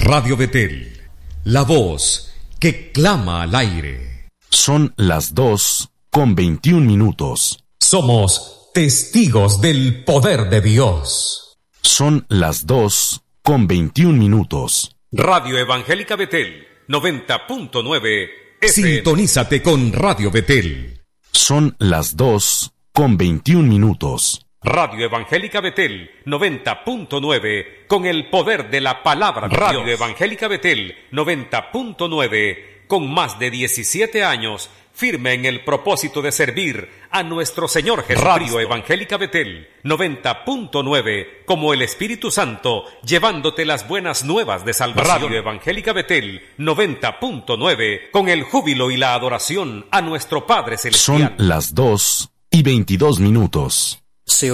Radio Betel, la voz que clama al aire. Son las 2:21. Somos testigos del poder de Dios. Son las 2:21. Radio Evangélica Betel, 90.9 FM. Sintonízate con Radio Betel. Son las 2:21. Radio Evangélica Betel, 90.9, con el poder de la palabra de Dios. Radio Evangélica Betel, 90.9, con más de 17 años, firme en el propósito de servir a nuestro Señor Jesucristo. Radio Evangélica Betel, 90.9, como el Espíritu Santo, llevándote las buenas nuevas de salvación. Radio Evangélica Betel, 90.9, con el júbilo y la adoración a nuestro Padre Celestial. Son las 2:22.